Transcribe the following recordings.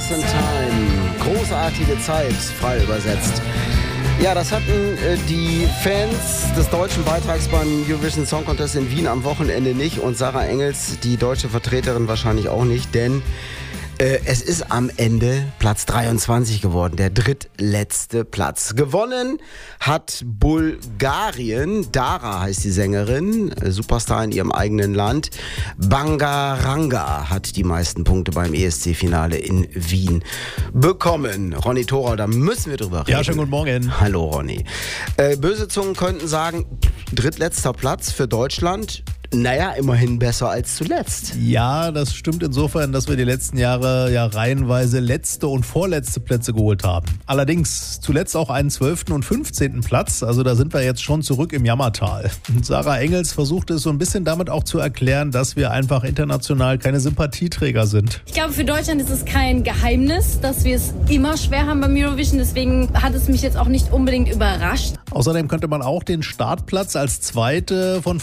Once in Time. Großartige Zeit, frei übersetzt. Ja, das hatten die Fans des deutschen Beitrags beim Eurovision Song Contest in Wien am Wochenende nicht und Sarah Engels, die deutsche Vertreterin, wahrscheinlich auch nicht, denn es ist am Ende Platz 23 geworden, der drittletzte Platz. Gewonnen hat Bulgarien, Dara heißt die Sängerin, Superstar in ihrem eigenen Land. Bangaranga hat die meisten Punkte beim ESC-Finale in Wien bekommen. Ronny Thorau, da müssen wir drüber reden. Ja, schönen guten Morgen. Hallo Ronny. Böse Zungen könnten sagen, drittletzter Platz für Deutschland. Naja, immerhin besser als zuletzt. Ja, das stimmt insofern, dass wir die letzten Jahre ja reihenweise letzte und vorletzte Plätze geholt haben. Allerdings zuletzt auch einen 12. und 15. Platz, also da sind wir jetzt schon zurück im Jammertal. Und Sarah Engels versucht es so ein bisschen damit auch zu erklären, dass wir einfach international keine Sympathieträger sind. Ich glaube, für Deutschland ist es kein Geheimnis, dass wir es immer schwer haben beim Eurovision, deswegen hat es mich jetzt auch nicht unbedingt überrascht. Außerdem könnte man auch den Startplatz als zweite von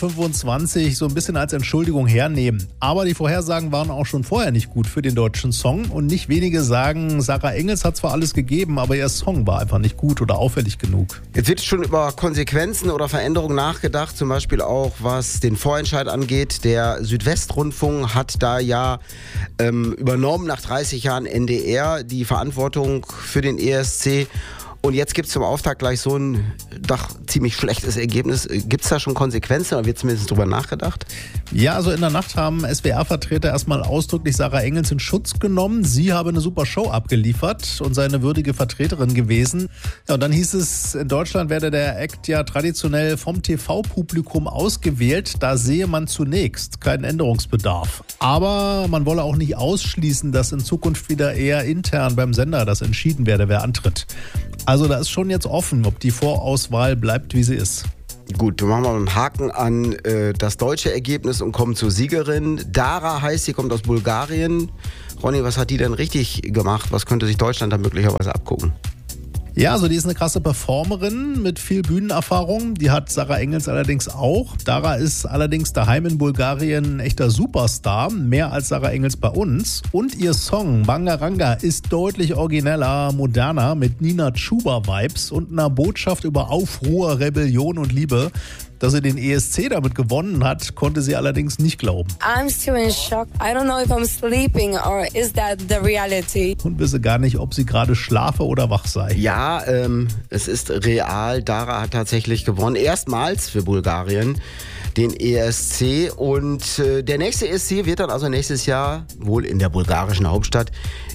25 so ein bisschen als Entschuldigung hernehmen. Aber die Vorhersagen waren auch schon vorher nicht gut für den deutschen Song und nicht wenige sagen, Sarah Engels hat zwar alles gegeben, aber ihr Song war einfach nicht gut oder auffällig genug. Jetzt wird schon über Konsequenzen oder Veränderungen nachgedacht, zum Beispiel auch was den Vorentscheid angeht. Der Südwestrundfunk hat da ja übernommen nach 30 Jahren NDR die Verantwortung für den ESC. Und jetzt gibt es zum Auftakt gleich so ein doch ziemlich schlechtes Ergebnis. Gibt es da schon Konsequenzen oder wird zumindest drüber nachgedacht? Ja, also in der Nacht haben SWR-Vertreter erstmal ausdrücklich Sarah Engels in Schutz genommen. Sie habe eine super Show abgeliefert und sei eine würdige Vertreterin gewesen. Ja, und dann hieß es, in Deutschland werde der Act ja traditionell vom TV-Publikum ausgewählt. Da sehe man zunächst keinen Änderungsbedarf. Aber man wolle auch nicht ausschließen, dass in Zukunft wieder eher intern beim Sender das entschieden werde, wer antritt. Also da ist schon jetzt offen, ob die Vorauswahl bleibt, wie sie ist. Gut, wir machen mal einen Haken an das deutsche Ergebnis und kommen zur Siegerin. Dara heißt, sie kommt aus Bulgarien. Ronny, was hat die denn richtig gemacht? Was könnte sich Deutschland da möglicherweise abgucken? Ja, also die ist eine krasse Performerin mit viel Bühnenerfahrung. Die hat Sarah Engels allerdings auch. Dara ist allerdings daheim in Bulgarien ein echter Superstar, mehr als Sarah Engels bei uns. Und ihr Song Bangaranga ist deutlich origineller, moderner, mit Nina Chuba-Vibes und einer Botschaft über Aufruhr, Rebellion und Liebe. Dass sie den ESC damit gewonnen hat, konnte sie allerdings nicht glauben. I'm still in shock. I don't know if I'm sleeping or is that the reality? Und wisse gar nicht, ob sie gerade schlafe oder wach sei. Ja, es ist real. Dara hat tatsächlich gewonnen. Erstmals für Bulgarien den ESC. Und der nächste ESC wird dann also nächstes Jahr wohl in der bulgarischen Hauptstadt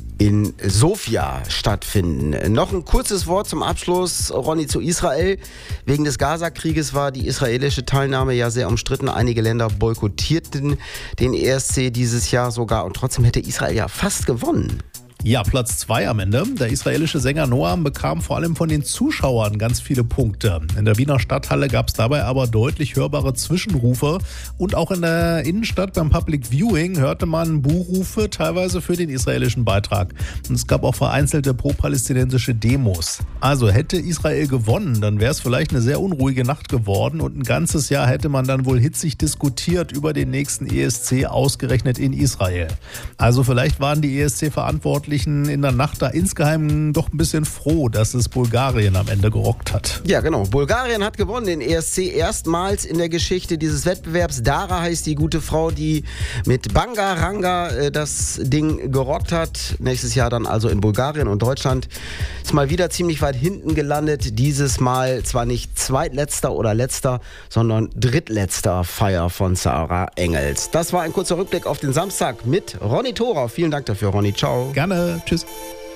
in Sofia stattfinden. Noch ein kurzes Wort zum Abschluss, Ronny, zu Israel. Wegen des Gaza-Krieges war die israelische Teilnahme ja sehr umstritten. Einige Länder boykottierten den ESC dieses Jahr sogar und trotzdem hätte Israel ja fast gewonnen. Ja, Platz 2 am Ende. Der israelische Sänger Noam bekam vor allem von den Zuschauern ganz viele Punkte. In der Wiener Stadthalle gab es dabei aber deutlich hörbare Zwischenrufe. Und auch in der Innenstadt beim Public Viewing hörte man Buhrufe, teilweise für den israelischen Beitrag. Und es gab auch vereinzelte pro-palästinensische Demos. Also hätte Israel gewonnen, dann wäre es vielleicht eine sehr unruhige Nacht geworden. Und ein ganzes Jahr hätte man dann wohl hitzig diskutiert über den nächsten ESC, ausgerechnet in Israel. Also vielleicht waren die ESC-Verantwortlichen in der Nacht da insgeheim doch ein bisschen froh, dass es Bulgarien am Ende gerockt hat. Ja, genau. Bulgarien hat gewonnen den ESC erstmals in der Geschichte dieses Wettbewerbs. Dara heißt die gute Frau, die mit Bangaranga das Ding gerockt hat. Nächstes Jahr dann also in Bulgarien, und Deutschland ist mal wieder ziemlich weit hinten gelandet. Dieses Mal zwar nicht zweitletzter oder letzter, sondern drittletzter Feier von Sarah Engels. Das war ein kurzer Rückblick auf den Samstag mit Ronny Thorau. Vielen Dank dafür, Ronny. Ciao. Gerne. Tschüss.